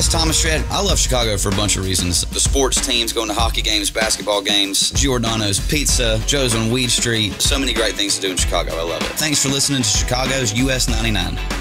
Yes, Thomas Shred. I love Chicago for a bunch of reasons. The sports teams, going to hockey games, basketball games, Giordano's Pizza, Joe's on Weed Street. So many great things to do in Chicago. I love it. Thanks for listening to Chicago's US 99.